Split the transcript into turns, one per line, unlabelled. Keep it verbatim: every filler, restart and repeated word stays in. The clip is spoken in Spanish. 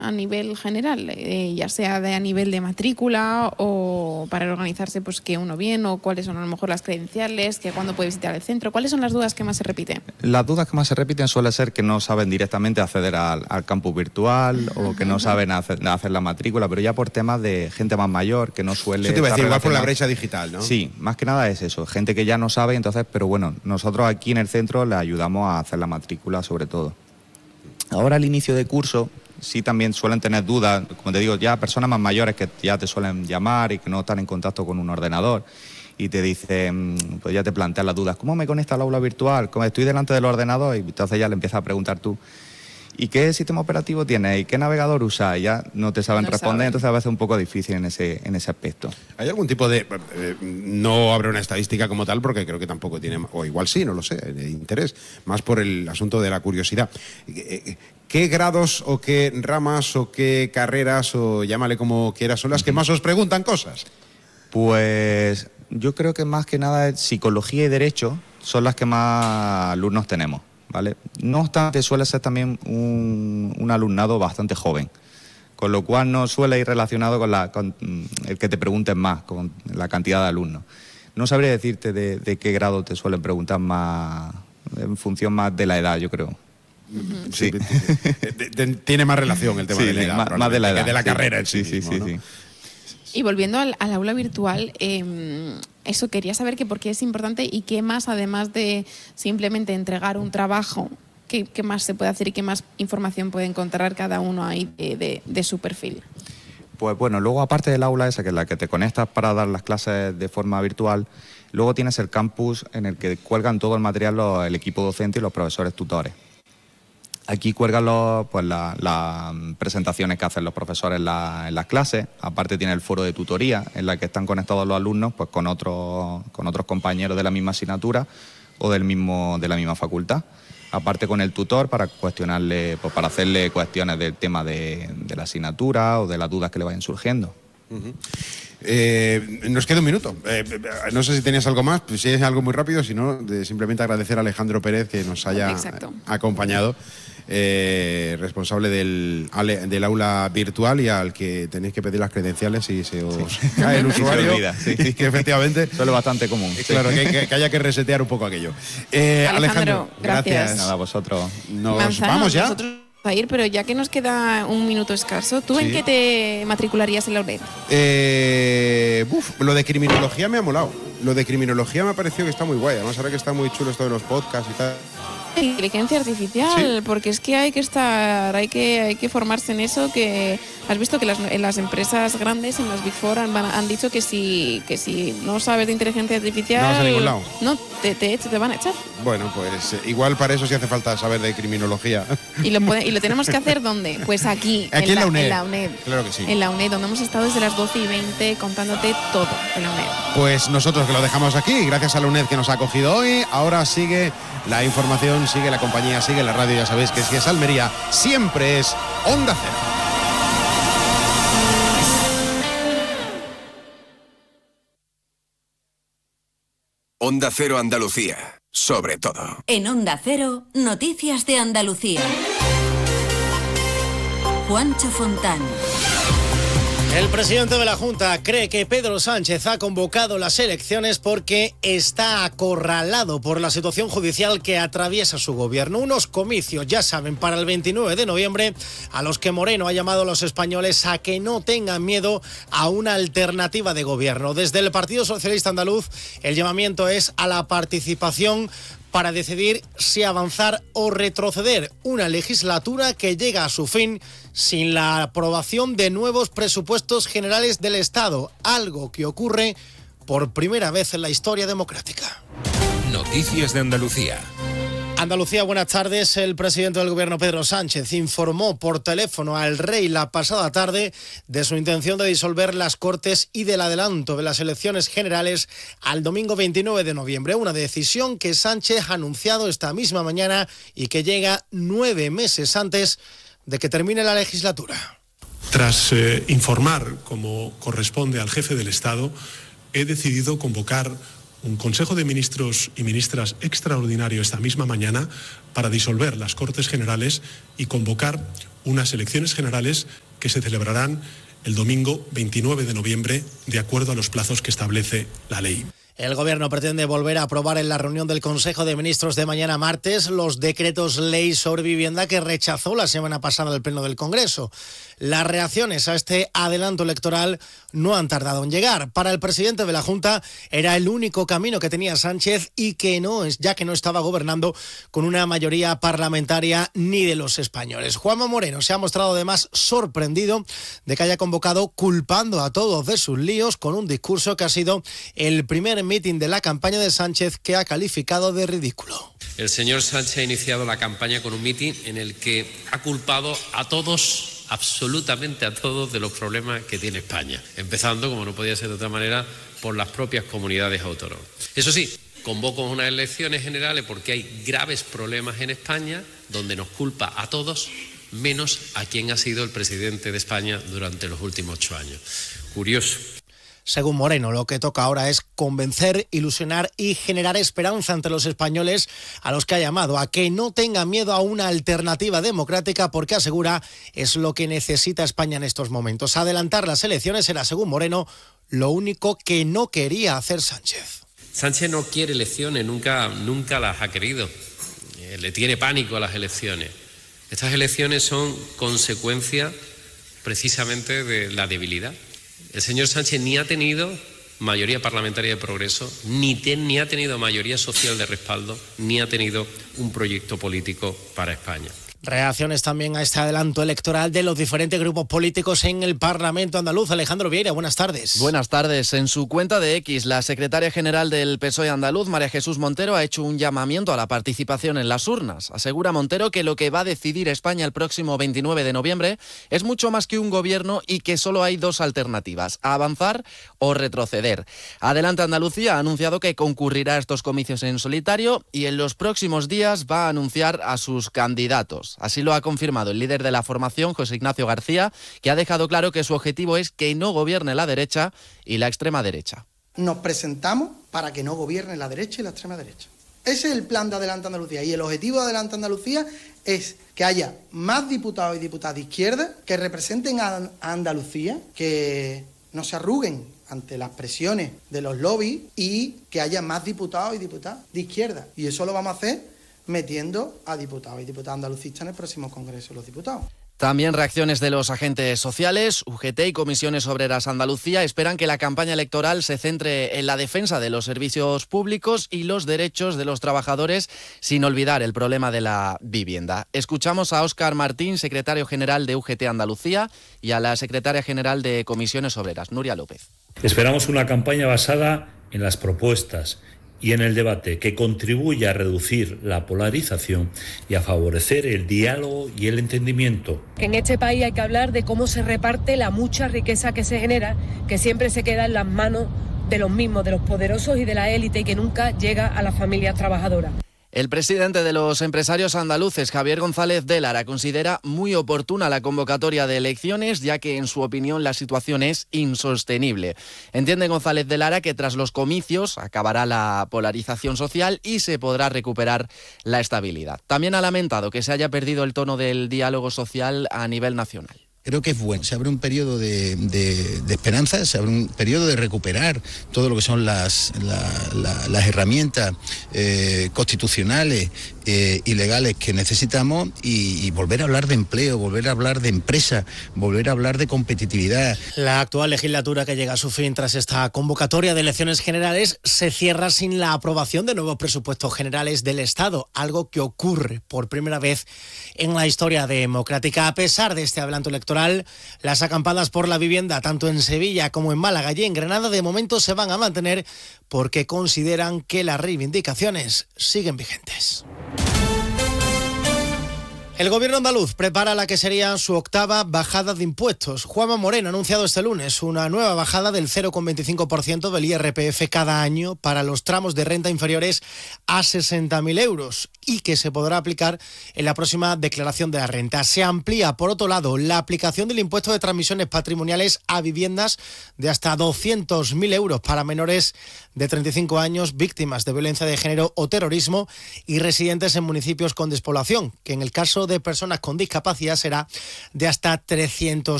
a nivel general, eh, ya sea de a nivel de matrícula o para organizarse pues que uno bien, o cuáles son a lo mejor las credenciales, que cuándo puede visitar el centro? ¿Cuáles son las dudas que más se repiten?
Las dudas que más se repiten suele ser que no saben directamente acceder al, al campus virtual o que no saben hacer, hacer la matrícula, pero ya por temas de gente más mayor que no suele...
Eso te iba a decir, igual por la
relacionada.
brecha digital, ¿no?
Sí, más que nada es eso, gente que ya no sabe, entonces, pero bueno, nosotros aquí en el centro le ayudamos a hacer la matrícula sobre todo. Ahora al inicio de curso sí también suelen tener dudas, como te digo, ya personas más mayores que ya te suelen llamar y que no están en contacto con un ordenador y te dicen, pues ya te plantean las dudas, ¿cómo me conecta al aula virtual? ¿Cómo estoy delante del ordenador? Y entonces ya le empiezas a preguntar tú, ¿y qué sistema operativo tienes? ¿Y qué navegador usas? Y ya no te saben
No
responder,
saben.
entonces a veces es un poco difícil en ese, en ese aspecto.
¿Hay algún tipo de... eh, no habrá una estadística como tal porque creo que tampoco tiene... O igual sí, no lo sé, de interés. Más por el asunto de la curiosidad. Eh, ¿Qué grados o qué ramas o qué carreras, o llámale como quieras, son las que más os preguntan cosas?
Pues yo creo que más que nada es psicología y derecho son las que más alumnos tenemos, ¿vale? No obstante, suele ser también un, un alumnado bastante joven, con lo cual no suele ir relacionado con, la, con el que te pregunten más, con la cantidad de alumnos. No sabría decirte de, de qué grado te suelen preguntar más, en función más de la edad, yo creo.
Uh-huh.
Sí.
Sí. Tiene más relación el tema
sí,
de la edad,
más, más de la edad,
que de la
sí.
carrera en sí,
sí,
mismo,
sí,
¿no?
sí, sí.
Y volviendo al, al aula virtual, eh, eso quería saber que por qué es importante y qué más, además de simplemente entregar un trabajo, qué, qué más se puede hacer y qué más información puede encontrar cada uno ahí de, de, de su perfil.
Pues bueno, luego aparte del aula esa, que es la que te conectas para dar las clases de forma virtual, luego tienes el campus en el que cuelgan todo el material los, el equipo docente y los profesores tutores. Aquí cuelgan los, pues, las la presentaciones que hacen los profesores en, la, en las clases. Aparte tiene el foro de tutoría en la que están conectados los alumnos pues, con, otros, con otros compañeros de la misma asignatura o del mismo, de la misma facultad. Aparte con el tutor para cuestionarle, pues, para hacerle cuestiones del tema de, de la asignatura o de las dudas que le vayan surgiendo.
Uh-huh. Eh, nos queda un minuto. Eh, no sé si tenías algo más, pues si es algo muy rápido, si no, de simplemente agradecer a Alejandro Pérez que nos haya
Exacto.
acompañado, eh, responsable del, del aula virtual y al que tenéis que pedir las credenciales si se os sí. cae el usuario.
Se olvida, sí, sí.
Que efectivamente
suele bastante común.
Claro, que, que, que haya que resetear un poco aquello. Eh,
Alejandro,
Alejandro,
gracias.
gracias.
Nada, vosotros.
Nos
Manzano,
vamos ya.
Nosotros a ir, pero ya que nos queda un minuto escaso, ¿tú
sí.
en qué te matricularías en la U N E D?
Eh, uf, lo de criminología me ha molado. Lo de criminología me ha parecido que está muy guay. Además, ahora que está muy chulo esto de los podcasts y tal.
Inteligencia artificial, ¿sí? Porque es que hay que estar, hay que, hay que formarse en eso. Que has visto que las, en las empresas grandes, en las Big Four, han, han dicho que si, que si no sabes de inteligencia artificial,
no vas a ningún lado.
No, te, te, te van a echar.
Bueno, pues eh, igual para eso sí hace falta saber de criminología.
¿Y lo, puede, y lo tenemos que hacer dónde? Pues aquí,
aquí
en,
en, la
en la
U N E D.
En la U N E D.
Claro que sí.
En la U N E D, donde hemos estado desde las doce y veinte contándote todo en la U N E D.
Pues nosotros que lo dejamos aquí, gracias a la U N E D que nos ha acogido hoy. Ahora sigue la información, sigue la compañía, sigue la radio. Ya sabéis que si es Almería, siempre es Onda Cero.
Onda Cero Andalucía, sobre todo.
En Onda Cero, noticias de Andalucía. Juancho Fontán.
El presidente de la Junta cree que Pedro Sánchez ha convocado las elecciones porque está acorralado por la situación judicial que atraviesa su gobierno. Unos comicios, ya saben, para el veintinueve de noviembre, a los que Moreno ha llamado a los españoles a que no tengan miedo a una alternativa de gobierno. Desde el Partido Socialista Andaluz, el llamamiento es a la participación para decidir si avanzar o retroceder una legislatura que llega a su fin sin la aprobación de nuevos presupuestos generales del Estado, algo que ocurre por primera vez en la historia democrática.
Noticias de Andalucía.
Andalucía, buenas tardes. El presidente del gobierno, Pedro Sánchez, informó por teléfono al rey la pasada tarde de su intención de disolver las Cortes y del adelanto de las elecciones generales al domingo veintinueve de noviembre. Una decisión que Sánchez ha anunciado esta misma mañana y que llega nueve meses antes de que termine la legislatura.
Tras eh, informar, como corresponde al jefe del Estado, he decidido convocar un Consejo de Ministros y Ministras extraordinario esta misma mañana para disolver las Cortes Generales y convocar unas elecciones generales que se celebrarán el domingo veintinueve de noviembre, de acuerdo a los plazos que establece la ley.
El Gobierno pretende volver a aprobar en la reunión del Consejo de Ministros de mañana martes los decretos ley sobre vivienda que rechazó la semana pasada el Pleno del Congreso. Las reacciones a este adelanto electoral no han tardado en llegar. Para el presidente de la Junta era el único camino que tenía Sánchez y que no es, ya que no estaba gobernando con una mayoría parlamentaria ni de los españoles. Juanma Moreno se ha mostrado además sorprendido de que haya convocado culpando a todos de sus líos con un discurso que ha sido el primer mitin de la campaña de Sánchez que ha calificado de ridículo.
El señor Sánchez ha iniciado la campaña con un mitin en el que ha culpado a todos, absolutamente a todos, de los problemas que tiene España, empezando, como no podía ser de otra manera, por las propias comunidades autónomas. Eso sí, convoco unas elecciones generales porque hay graves problemas en España donde nos culpa a todos, menos a quien ha sido el presidente de España durante los últimos ocho años. Curioso.
Según Moreno, lo que toca ahora es convencer, ilusionar y generar esperanza entre los españoles, a los que ha llamado a que no tengan miedo a una alternativa democrática, porque asegura es lo que necesita España en estos momentos. Adelantar las elecciones era, según Moreno, lo único que no quería hacer Sánchez.
Sánchez no quiere elecciones, nunca, nunca las ha querido. Eh, le tiene pánico a las elecciones. Estas elecciones son consecuencia precisamente de la debilidad. El señor Sánchez ni ha tenido mayoría parlamentaria de progreso, ni, te, ni ha tenido mayoría social de respaldo, ni ha tenido un proyecto político para España.
Reacciones también a este adelanto electoral de los diferentes grupos políticos en el Parlamento andaluz. Alejandro Vieira, buenas tardes.
Buenas tardes. En su cuenta de X, la secretaria general del P S O E andaluz, María Jesús Montero, ha hecho un llamamiento a la participación en las urnas. Asegura Montero que lo que va a decidir España el próximo veintinueve de noviembre es mucho más que un gobierno y que solo hay dos alternativas: avanzar o retroceder. Adelante Andalucía ha anunciado que concurrirá a estos comicios en solitario y en los próximos días va a anunciar a sus candidatos. Así lo ha confirmado el líder de la formación, José Ignacio García, que ha dejado claro que su objetivo es que no gobierne la derecha y la extrema derecha.
Nos presentamos para que no gobierne la derecha y la extrema derecha. Ese es el plan de Adelante Andalucía, y el objetivo de Adelante Andalucía es que haya más diputados y diputadas de izquierda que representen a Andalucía, que no se arruguen ante las presiones de los lobbies y que haya más diputados y diputadas de izquierda. Y eso lo vamos a hacer metiendo a diputados y diputadas andalucistas en el próximo Congreso de los Diputados.
También reacciones de los agentes sociales. U G T y Comisiones Obreras Andalucía esperan que la campaña electoral se centre en la defensa de los servicios públicos y los derechos de los trabajadores, sin olvidar el problema de la vivienda. Escuchamos a Óscar Martín, secretario general de U G T Andalucía, y a la secretaria general de Comisiones Obreras, Nuria López.
Esperamos una campaña basada en las propuestas y en el debate que contribuya a reducir la polarización y a favorecer el diálogo y el entendimiento.
En este país hay que hablar de cómo se reparte la mucha riqueza que se genera, que siempre se queda en las manos de los mismos, de los poderosos y de la élite, y que nunca llega a las familias trabajadoras.
El presidente de los empresarios andaluces, Javier González de Lara, considera muy oportuna la convocatoria de elecciones, ya que en su opinión la situación es insostenible. Entiende González de Lara que tras los comicios acabará la polarización social y se podrá recuperar la estabilidad. También ha lamentado que se haya perdido el tono del diálogo social a nivel nacional.
Creo que es bueno, se abre un periodo de, de, de esperanza, se abre un periodo de recuperar todo lo que son las, la, la, las herramientas eh, constitucionales eh, y legales que necesitamos y, y volver a hablar de empleo, volver a hablar de empresa, volver a hablar de competitividad.
La actual legislatura, que llega a su fin tras esta convocatoria de elecciones generales, se cierra sin la aprobación de nuevos presupuestos generales del Estado, algo que ocurre por primera vez en la historia democrática. A pesar de este adelanto electoral, las acampadas por la vivienda, tanto en Sevilla como en Málaga y en Granada, de momento se van a mantener porque consideran que las reivindicaciones siguen vigentes. El gobierno andaluz prepara la que sería su octava bajada de impuestos. Juanma Moreno ha anunciado este lunes una nueva bajada del cero coma veinticinco por ciento del I R P F cada año para los tramos de renta inferiores a sesenta mil euros y que se podrá aplicar en la próxima declaración de la renta. Se amplía, por otro lado, la aplicación del impuesto de transmisiones patrimoniales a viviendas de hasta doscientos mil euros para menores de treinta y cinco años, víctimas de violencia de género o terrorismo y residentes en municipios con despoblación, que en el caso de de personas con discapacidad será de hasta trescientos